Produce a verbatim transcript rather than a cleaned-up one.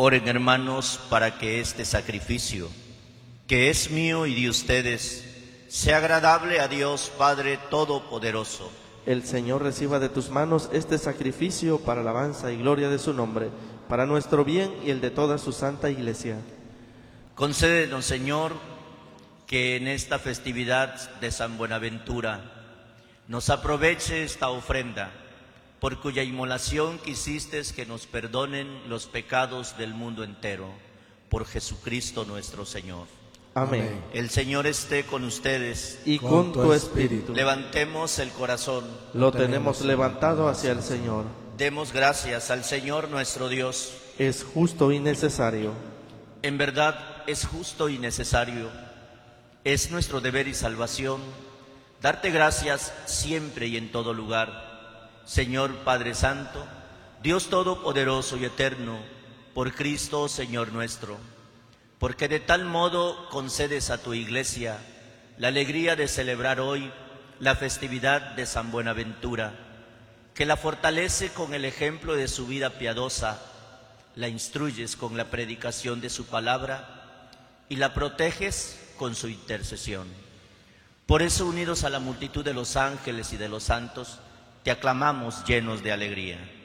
Oren, hermanos, para que este sacrificio, que es mío y de ustedes, sea agradable a Dios Padre Todopoderoso. El Señor reciba de tus manos este sacrificio para alabanza y gloria de su nombre, para nuestro bien y el de toda su santa Iglesia. Concédenos, Señor, que en esta festividad de San Buenaventura nos aproveche esta ofrenda, por cuya inmolación quisiste que nos perdonen los pecados del mundo entero, por Jesucristo nuestro Señor. Amén. El Señor esté con ustedes. Y con tu espíritu. Levantemos el corazón. Lo tenemos levantado hacia el Señor. Demos gracias al Señor nuestro Dios. Es justo y necesario. En verdad es justo y necesario. Es nuestro deber y salvación darte gracias siempre y en todo lugar, Señor Padre Santo, Dios Todopoderoso y Eterno, por Cristo Señor nuestro, porque de tal modo concedes a tu Iglesia la alegría de celebrar hoy la festividad de San Buenaventura, que la fortalece con el ejemplo de su vida piadosa, la instruyes con la predicación de su palabra y la proteges con su intercesión. Por eso, unidos a la multitud de los ángeles y de los santos, te aclamamos llenos de alegría.